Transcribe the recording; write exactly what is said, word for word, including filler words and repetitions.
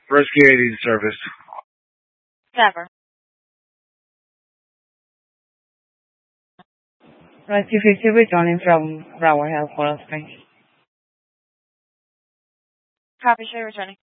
Rescue aid service. Never. Rescue fifty returning from Broward Health for Springs. Copy, Shay returning.